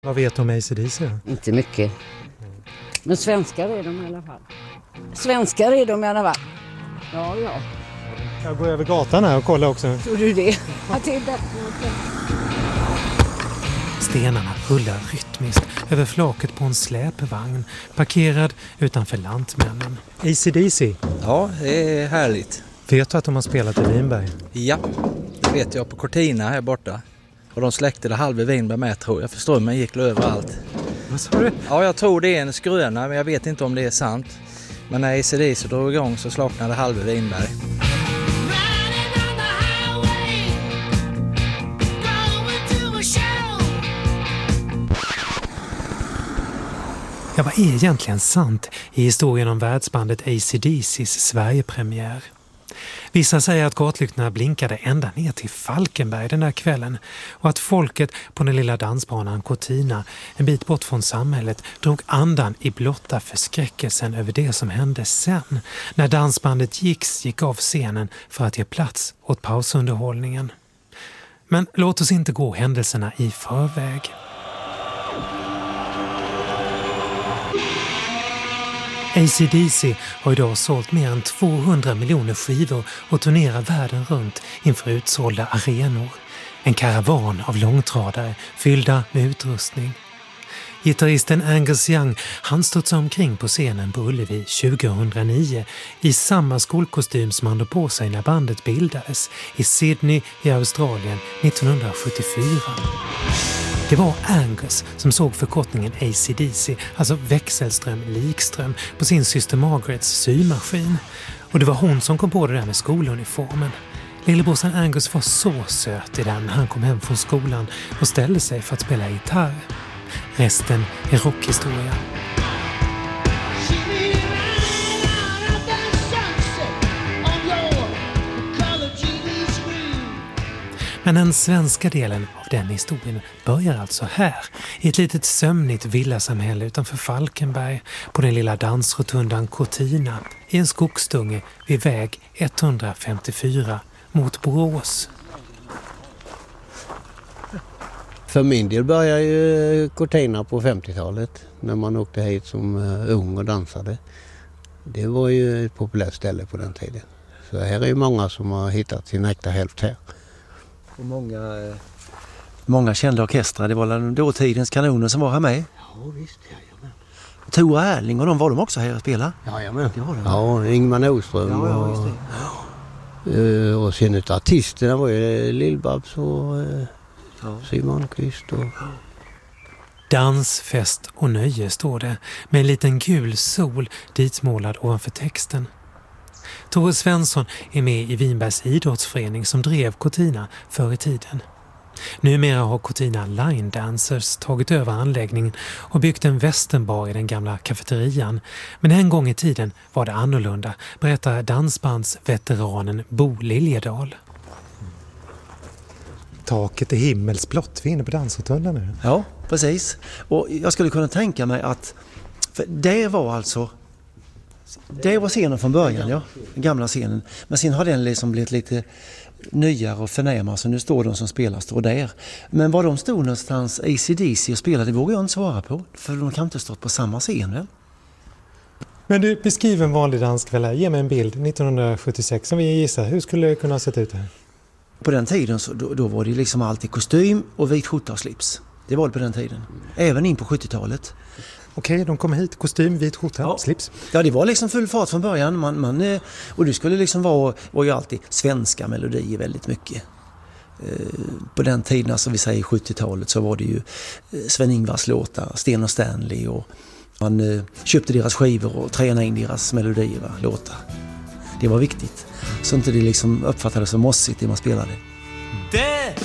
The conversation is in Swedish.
Vad vet du om AC/DC då? Inte mycket. Men svenskar är de i alla fall. Svenskar är de i alla fall. Ja. Jag går över gatan här och kollar också. Tror du det? Stenarna rullar rytmiskt över flaket på en släpvagn parkerad utanför Lantmännen. AC/DC. Ja, det är härligt. Vet du att de har spelat i Vinberg? Ja, det vet jag på Cortina här borta. Och de släckte det halva Vinberg med, tror jag. Förstår man gick överallt. Vad sa du? Ja, jag tror det är en skröna, men jag vet inte om det är sant. Men när AC/DC drog igång så slocknade halva Vinberg. Ja, vad är egentligen sant i historien om världsbandet AC/DC:s Sverigepremiär? Vissa säger att gatlyktorna blinkade ända ner till Falkenberg den där kvällen och att folket på den lilla dansbanan Cortina, en bit bort från samhället, drog andan i blotta förskräckelsen över det som hände sen, när dansbandet gick av scenen för att ge plats åt pausunderhållningen. Men låt oss inte gå händelserna i förväg. AC/DC har idag sålt mer än 200 miljoner skivor och turnerar världen runt inför utsålda arenor. En karavan av långtradare fyllda med utrustning. Gitarristen Angus Young, han studsade omkring på scenen på Ullevi 2009 i samma skolkostym som han hade på sig när bandet bildades i Sydney i Australien 1974. Det var Angus som såg förkortningen AC/DC, alltså växelström-likström, på sin syster Margarets symaskin. Och det var hon som kom på det där med skoluniformen. Lillebrorsan Angus var så söt i den när han kom hem från skolan och ställde sig för att spela gitarr. Resten är rockhistoria. Men den svenska delen av den historien börjar alltså här, i ett litet sömnigt villasamhälle utanför Falkenberg, på den lilla dansrotundan Cortina, i en skogsdunge vid väg 154 mot Borås. För min del började ju Cortina på 50-talet när man åkte hit som ung och dansade. Det var ju ett populärt ställe på den tiden. Så här är ju många som har hittat sin äkta hälft här. Och många kända orkestrar, det var dåtidens kanoner som var här med. Ja visst, jajamän. Tora Erling och de var de också här att spela? Jajamän. Det var det. Ja, Ingmar Nordström och sen utav artisterna var ju Lill-Babs och Simon Kvist och... Dans, fest och nöje står det, med en liten gul sol ditmålad ovanför texten. Tore Svensson är med i Vinbergs idrottsförening som drev Cortina förr i tiden. Numera har Cortina Line Dancers tagit över anläggningen och byggt en västernbar i den gamla kafeterian. Men en gång i tiden var det annorlunda, berättar dansbandsveteranen Bo Liljedal. Taket är himmelsblått, vi är inne på dansrotundan nu. Ja, precis. Och jag skulle kunna tänka mig att för det var scenen från början, ja. Den gamla scenen. Men sen har den liksom blivit lite nyare och förnämare, så nu står de som spelar står där. Men var de stod någonstans AC/DC och spelade, det vågar jag inte svara på. För de kan inte stå på samma scen, väl? Men du, beskriv en vanlig danskväll här. Ge mig en bild 1976 som vi gissar. Hur skulle det kunna ha sett ut här? På den tiden så, då var det liksom alltid kostym och vit skjorta och slips. Det var det på den tiden. Även in på 70-talet. Okej, de kommer hit. Kostym, vit skjorta, slips. Ja, det var liksom full fart från början. Och det skulle liksom var ju alltid svenska melodier väldigt mycket. På den tiden, alltså vi säger 70-talet, så var det ju Sven-Ingvars låtar, Sten och Stanley. Och man köpte deras skivor och tränade in deras melodier, låtar. Det var viktigt. Så inte det liksom uppfattades som mossigt det man spelade.